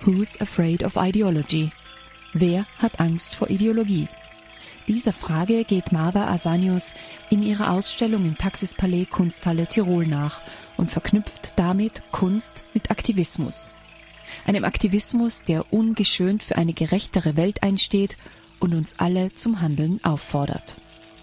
Who's Afraid of Ideology? Wer hat Angst vor Ideologie? Dieser Frage geht Marwa Asanius in ihrer Ausstellung im Taxispalais Kunsthalle Tirol nach und verknüpft damit Kunst mit Aktivismus. Einem Aktivismus, der ungeschönt für eine gerechtere Welt einsteht und uns alle zum Handeln auffordert.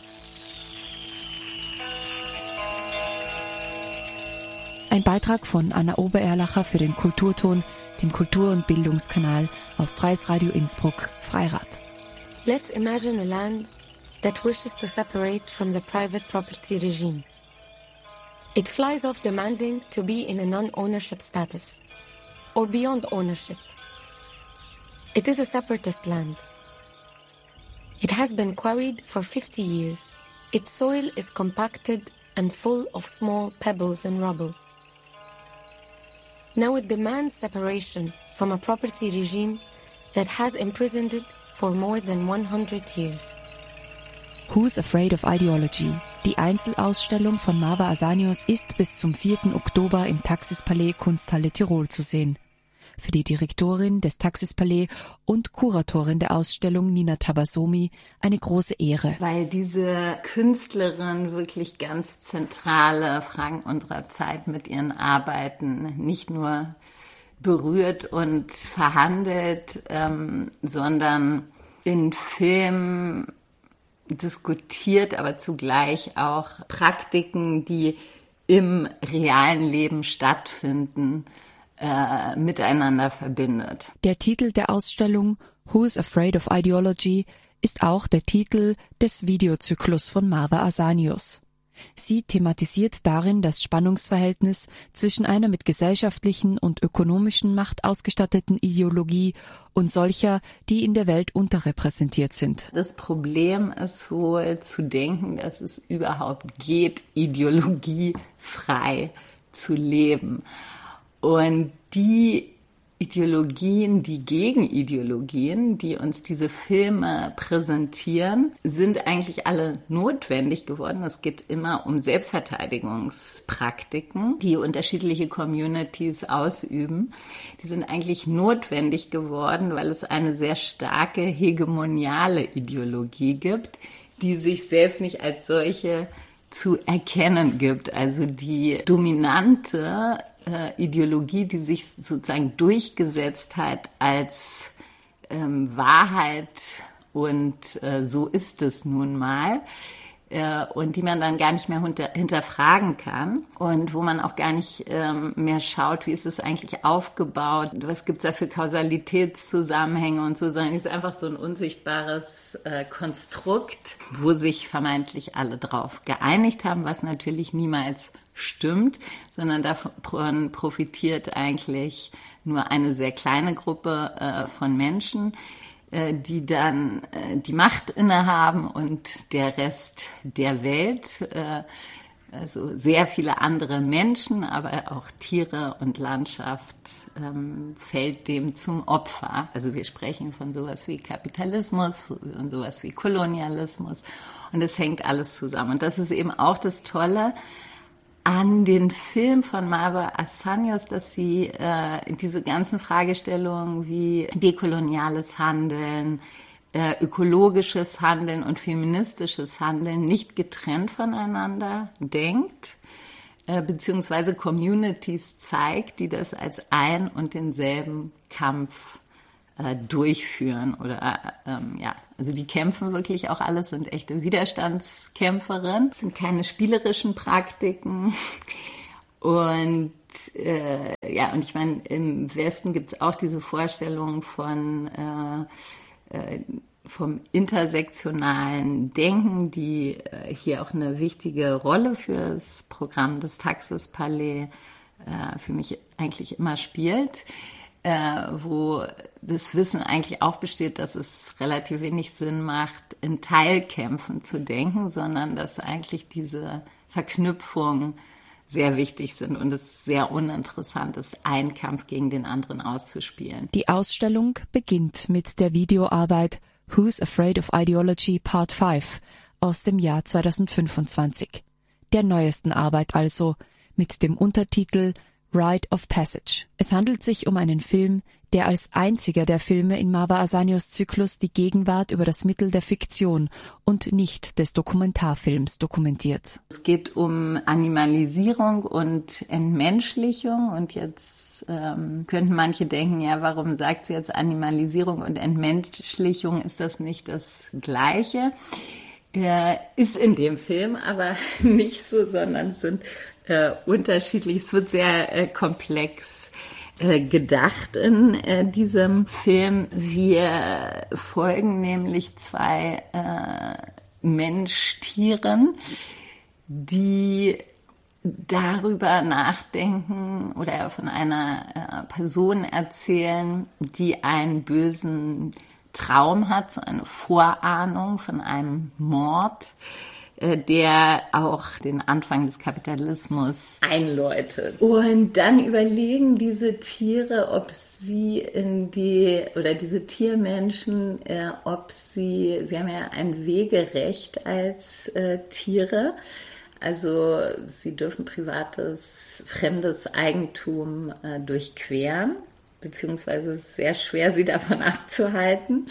Ein Beitrag von Anna Obererlacher für den Kulturton, dem Kultur- und Bildungskanal auf Freies Radio Innsbruck, Freirad. Let's imagine a land that wishes to separate from the private property regime. It flies off demanding to be in a non-ownership status, or beyond ownership. It is a separatist land. It has been quarried for 50 years. Its soil is compacted and full of small pebbles and rubble. Now it demands separation from a property regime that has imprisoned it for more than 100 years. Who's Afraid of Ideology? Die Einzelausstellung von Marwa Asanius ist bis zum 4. Oktober im Taxispalais Kunsthalle Tirol zu sehen. Für die Direktorin des Taxispalais und Kuratorin der Ausstellung Nina Tabasomi eine große Ehre. Weil diese Künstlerin wirklich ganz zentrale Fragen unserer Zeit mit ihren Arbeiten nicht nur berührt und verhandelt, sondern in Filmen diskutiert, aber zugleich auch Praktiken, die im realen Leben stattfinden, miteinander verbindet. Der Titel der Ausstellung Who's Afraid of Ideology ist auch der Titel des Videozyklus von Marwa Asanius. Sie thematisiert darin das Spannungsverhältnis zwischen einer mit gesellschaftlichen und ökonomischen Macht ausgestatteten Ideologie und solcher, die in der Welt unterrepräsentiert sind. Das Problem ist wohl zu denken, dass es überhaupt geht, ideologiefrei zu leben. Und die Ideologien, die Gegenideologien, die uns diese Filme präsentieren, sind eigentlich alle notwendig geworden. Es geht immer um Selbstverteidigungspraktiken, die unterschiedliche Communities ausüben. Die sind eigentlich notwendig geworden, weil es eine sehr starke hegemoniale Ideologie gibt, die sich selbst nicht als solche zu erkennen gibt. Also die dominante Ideologie, die sich sozusagen durchgesetzt hat als Wahrheit und so ist es nun mal und die man dann gar nicht mehr hinterfragen kann und wo man auch gar nicht mehr schaut, wie ist es eigentlich aufgebaut, was gibt's da für Kausalitätszusammenhänge und so, sondern es ist einfach so ein unsichtbares Konstrukt, wo sich vermeintlich alle drauf geeinigt haben, was natürlich niemals stimmt, sondern davon profitiert eigentlich nur eine sehr kleine Gruppe von Menschen, die dann die Macht innehaben und der Rest der Welt, also sehr viele andere Menschen, aber auch Tiere und Landschaft fällt dem zum Opfer. Also wir sprechen von sowas wie Kapitalismus und sowas wie Kolonialismus und es hängt alles zusammen. Und das ist eben auch das Tolle an den Film von Marwa Asanius, dass sie diese ganzen Fragestellungen wie dekoloniales Handeln, ökologisches Handeln und feministisches Handeln nicht getrennt voneinander denkt, beziehungsweise Communities zeigt, die das als ein und denselben Kampf durchführen oder also die kämpfen wirklich auch alles, sind echte Widerstandskämpferinnen, sind keine spielerischen Praktiken und und ich meine, im Westen gibt es auch diese Vorstellung vom intersektionalen Denken, die hier auch eine wichtige Rolle für das Programm des Taxispalais für mich eigentlich immer spielt. Wo das Wissen eigentlich auch besteht, dass es relativ wenig Sinn macht, in Teilkämpfen zu denken, sondern dass eigentlich diese Verknüpfungen sehr wichtig sind und es sehr uninteressant ist, einen Kampf gegen den anderen auszuspielen. Die Ausstellung beginnt mit der Videoarbeit Who's Afraid of Ideology Part 5 aus dem Jahr 2025. Der neuesten Arbeit also, mit dem Untertitel Rite of Passage. Es handelt sich um einen Film, der als einziger der Filme in Marwa Asanios Zyklus die Gegenwart über das Mittel der Fiktion und nicht des Dokumentarfilms dokumentiert. Es geht um Animalisierung und Entmenschlichung und jetzt könnten manche denken, ja, warum sagt sie jetzt Animalisierung und Entmenschlichung? Ist das nicht das Gleiche? Ist in dem Film aber nicht so, sondern es sind unterschiedlich. Es wird sehr komplex gedacht in diesem Film. Wir folgen nämlich zwei Mensch-Tieren, die darüber nachdenken oder von einer Person erzählen, die einen bösen Traum hat, so eine Vorahnung von einem Mord, der auch den Anfang des Kapitalismus einläutet. Und dann überlegen diese Tiere, ob sie diese Tiermenschen, ob sie haben ja ein Wegerecht als Tiere. Also sie dürfen privates, fremdes Eigentum durchqueren, beziehungsweise es ist sehr schwer, sie davon abzuhalten.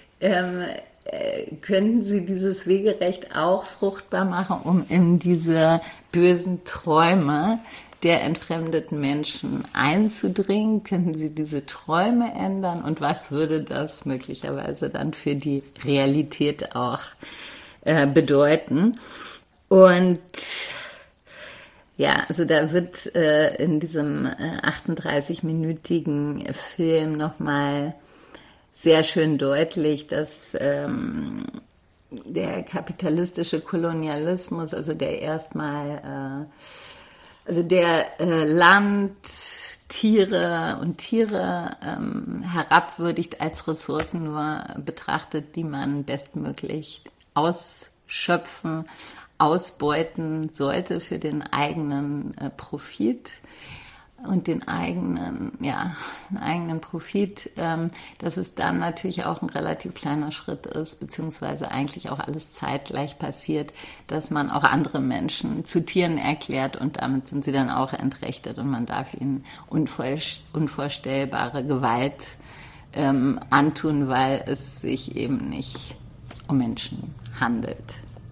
Könnten sie dieses Wegerecht auch fruchtbar machen, um in diese bösen Träume der entfremdeten Menschen einzudringen? Könnten sie diese Träume ändern? Und was würde das möglicherweise dann für die Realität auch bedeuten? Und ja, also da wird in diesem 38-minütigen Film nochmal sehr schön deutlich, dass der kapitalistische Kolonialismus, also der erstmal, der Land, Tiere und Tiere herabwürdigt als Ressourcen nur betrachtet, die man bestmöglich ausschöpfen, ausbeuten sollte für den eigenen Profit. Und den eigenen Profit, dass es dann natürlich auch ein relativ kleiner Schritt ist, beziehungsweise eigentlich auch alles zeitgleich passiert, dass man auch andere Menschen zu Tieren erklärt und damit sind sie dann auch entrechtet und man darf ihnen unvorstellbare Gewalt antun, weil es sich eben nicht um Menschen handelt.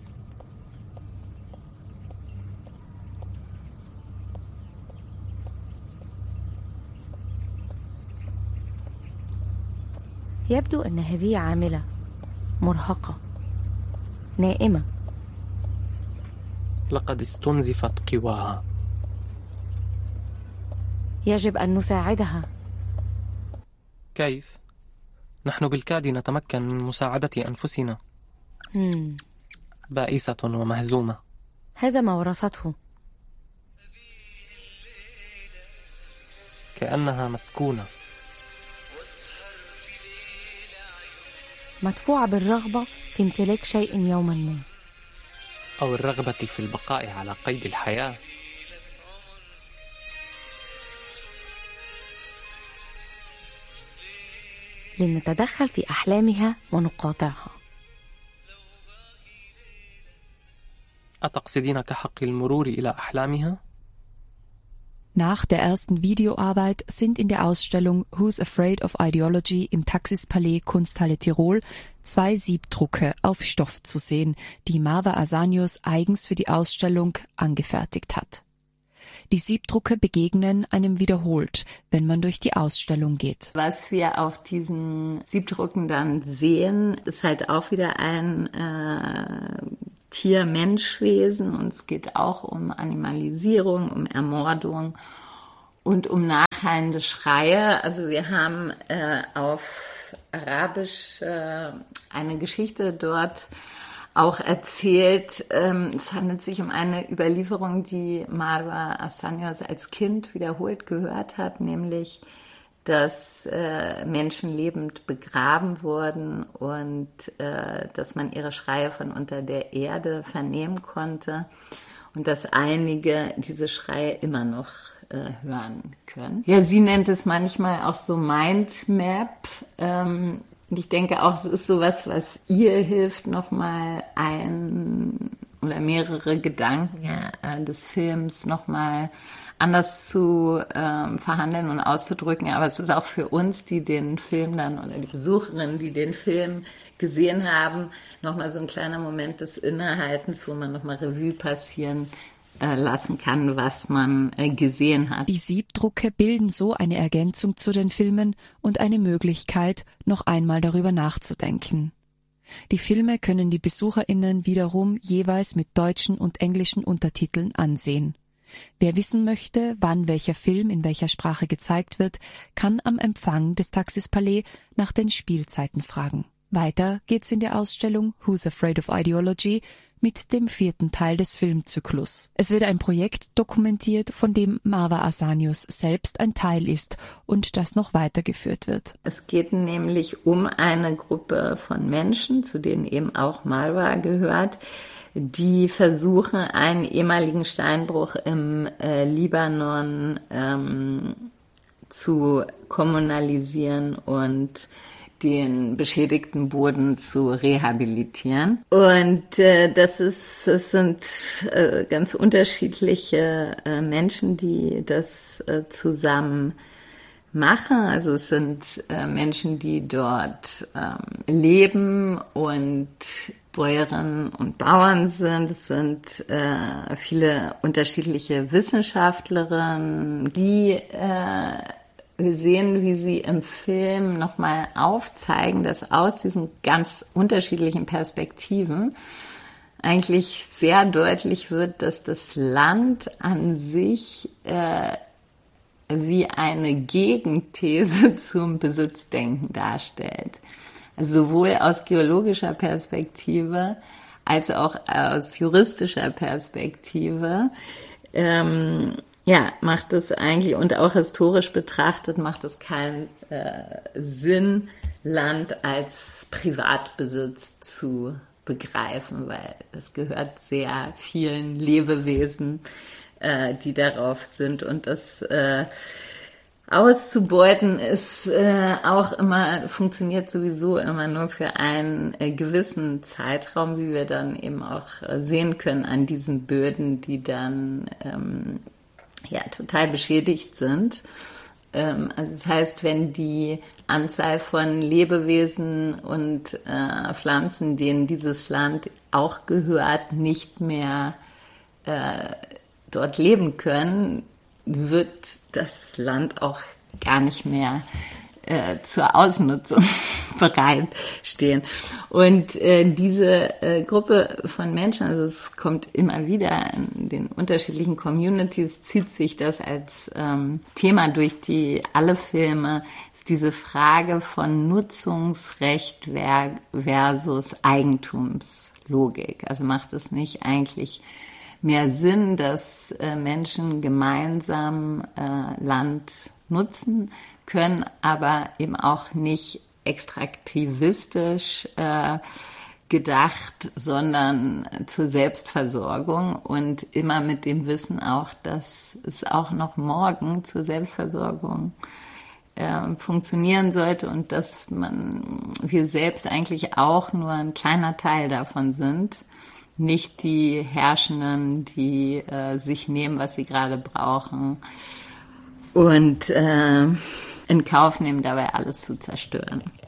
يبدو أن هذه عاملة مرهقة نائمة. لقد استنزفت قواها. يجب أن نساعدها. كيف؟ نحن بالكاد نتمكن من مساعدة أنفسنا. بائسة ومهزومة. هذا ما ورثته. كأنها مسكونة. مدفوعة بالرغبة في امتلاك شيء يوما ما. أو الرغبة في البقاء على قيد الحياة. لنتدخل في أحلامها ونقاطعها. أتقصدين كحق المرور إلى أحلامها؟ Nach der ersten Videoarbeit sind in der Ausstellung Who's Afraid of Ideology im Taxispalais Kunsthalle Tirol 2 Siebdrucke auf Stoff zu sehen, die Marwa Asanios eigens für die Ausstellung angefertigt hat. Die Siebdrucke begegnen einem wiederholt, wenn man durch die Ausstellung geht. Was wir auf diesen Siebdrucken dann sehen, ist halt auch wieder ein Tier-Mensch-Wesen und es geht auch um Animalisierung, um Ermordung und um nachhallende Schreie. Also wir haben auf Arabisch eine Geschichte dort auch erzählt. Es handelt sich um eine Überlieferung, die Marwa Asanios als Kind wiederholt gehört hat, nämlich dass Menschen lebend begraben wurden und dass man ihre Schreie von unter der Erde vernehmen konnte und dass einige diese Schreie immer noch hören können. Ja, sie nennt es manchmal auch so Mindmap. Und ich denke auch, es ist sowas, was ihr hilft, nochmal oder mehrere Gedanken des Films nochmal anders zu verhandeln und auszudrücken. Aber es ist auch für uns, die den Film dann, oder die Besucherinnen, die den Film gesehen haben, nochmal so ein kleiner Moment des Innehaltens, wo man nochmal Revue passieren lassen kann, was man gesehen hat. Die Siebdrucke bilden so eine Ergänzung zu den Filmen und eine Möglichkeit, noch einmal darüber nachzudenken. Die Filme können die BesucherInnen wiederum jeweils mit deutschen und englischen Untertiteln ansehen. Wer wissen möchte, wann welcher Film in welcher Sprache gezeigt wird, kann am Empfang des Taxis-Palais nach den Spielzeiten fragen. Weiter geht's in der Ausstellung Who's Afraid of Ideology mit dem 4. Teil des Filmzyklus. Es wird ein Projekt dokumentiert, von dem Marwa Asanius selbst ein Teil ist und das noch weitergeführt wird. Es geht nämlich um eine Gruppe von Menschen, zu denen eben auch Marwa gehört, die versuchen, einen ehemaligen Steinbruch im Libanon zu kommunalisieren und den beschädigten Boden zu rehabilitieren. Und das sind ganz unterschiedliche Menschen, die das zusammen machen. Also es sind Menschen, die dort leben und Bäuerinnen und Bauern sind. Es sind viele unterschiedliche Wissenschaftlerinnen, die wir sehen, wie sie im Film nochmal aufzeigen, dass aus diesen ganz unterschiedlichen Perspektiven eigentlich sehr deutlich wird, dass das Land an sich wie eine Gegenthese zum Besitzdenken darstellt. Also sowohl aus geologischer Perspektive als auch aus juristischer Perspektive macht es eigentlich, und auch historisch betrachtet, macht es keinen Sinn, Land als Privatbesitz zu begreifen, weil es gehört sehr vielen Lebewesen, die darauf sind. Und das auszubeuten ist funktioniert sowieso immer nur für einen gewissen Zeitraum, wie wir dann eben auch sehen können an diesen Böden, die dann total beschädigt sind. Also das heißt, wenn die Anzahl von Lebewesen und Pflanzen, denen dieses Land auch gehört, nicht mehr dort leben können, wird das Land auch gar nicht mehr zur Ausnutzung bereitstehen. Und diese Gruppe von Menschen, also es kommt immer wieder in den unterschiedlichen Communities, zieht sich das als Thema durch alle Filme, ist diese Frage von Nutzungsrecht versus Eigentumslogik. Also macht es nicht eigentlich mehr Sinn, dass Menschen gemeinsam Land nutzen können, aber eben auch nicht extraktivistisch gedacht, sondern zur Selbstversorgung und immer mit dem Wissen auch, dass es auch noch morgen zur Selbstversorgung funktionieren sollte und dass wir selbst eigentlich auch nur ein kleiner Teil davon sind, nicht die Herrschenden, die sich nehmen, was sie gerade brauchen und in Kauf nehmen, dabei alles zu zerstören.